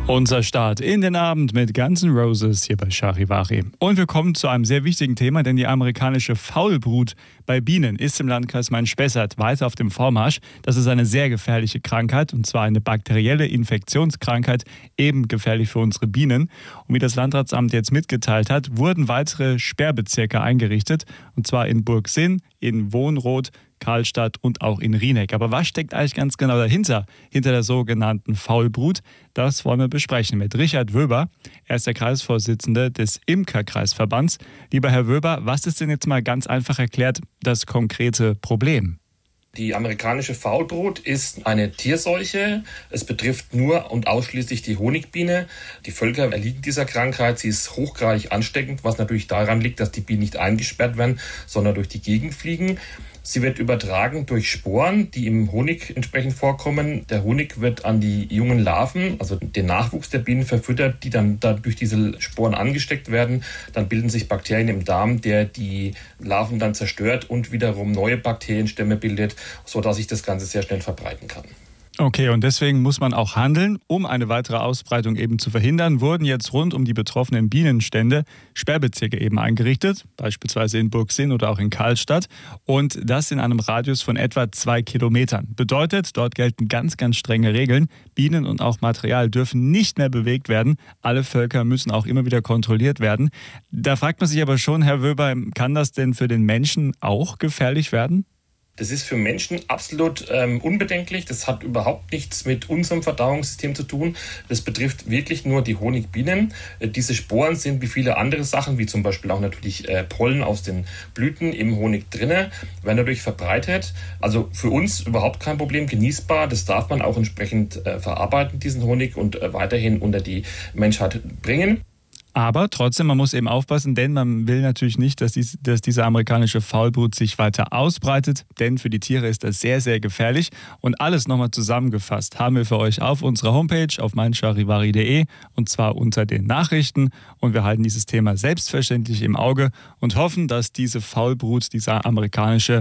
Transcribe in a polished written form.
Unser Start in den Abend mit Guns N' Roses hier bei Charivari. Und wir kommen zu einem sehr wichtigen Thema, denn die amerikanische Faulbrut bei Bienen ist im Landkreis Main-Spessart weiter auf dem Vormarsch. Das ist eine sehr gefährliche Krankheit, und zwar eine bakterielle Infektionskrankheit, eben gefährlich für unsere Bienen. Und wie das Landratsamt jetzt mitgeteilt hat, wurden weitere Sperrbezirke eingerichtet, und zwar in Burgsinn, in Wohnroth, Karlstadt und auch in Rieneck. Aber was steckt eigentlich ganz genau dahinter, hinter der sogenannten Faulbrut? Das wollen wir besprechen mit Richard Wöber. Er ist der Kreisvorsitzende des Imkerkreisverbands. Lieber Herr Wöber, was ist denn jetzt mal ganz einfach erklärt das konkrete Problem? Die amerikanische Faulbrut ist eine Tierseuche. Es betrifft nur und ausschließlich die Honigbiene. Die Völker erliegen dieser Krankheit. Sie ist hochgradig ansteckend, was natürlich daran liegt, dass die Bienen nicht eingesperrt werden, sondern durch die Gegend fliegen. Sie wird übertragen durch Sporen, die im Honig entsprechend vorkommen. Der Honig wird an die jungen Larven, also den Nachwuchs der Bienen, verfüttert, die dann durch diese Sporen angesteckt werden. Dann bilden sich Bakterien im Darm, der die Larven dann zerstört und wiederum neue Bakterienstämme bildet, sodass sich das Ganze sehr schnell verbreiten kann. Okay, und deswegen muss man auch handeln. Um eine weitere Ausbreitung eben zu verhindern, wurden jetzt rund um die betroffenen Bienenstände Sperrbezirke eben eingerichtet, beispielsweise in Burgsinn oder auch in Karlstadt, und das in einem Radius von etwa 2 Kilometern. Bedeutet, dort gelten ganz, ganz strenge Regeln. Bienen und auch Material dürfen nicht mehr bewegt werden. Alle Völker müssen auch immer wieder kontrolliert werden. Da fragt man sich aber schon, Herr Wöber, kann das denn für den Menschen auch gefährlich werden? Das ist für Menschen absolut unbedenklich. Das hat überhaupt nichts mit unserem Verdauungssystem zu tun. Das betrifft wirklich nur die Honigbienen. Diese Sporen sind wie viele andere Sachen, wie zum Beispiel auch natürlich Pollen aus den Blüten im Honig drinne, werden dadurch verbreitet. Also für uns überhaupt kein Problem, genießbar. Das darf man auch entsprechend verarbeiten, diesen Honig, und weiterhin unter die Menschheit bringen. Aber trotzdem, man muss eben aufpassen, denn man will natürlich nicht, dass diese amerikanische Faulbrut sich weiter ausbreitet, denn für die Tiere ist das sehr, sehr gefährlich. Und alles nochmal zusammengefasst haben wir für euch auf unserer Homepage auf meincharivari.de, und zwar unter den Nachrichten. Und wir halten dieses Thema selbstverständlich im Auge und hoffen, dass diese Faulbrut, diese amerikanische,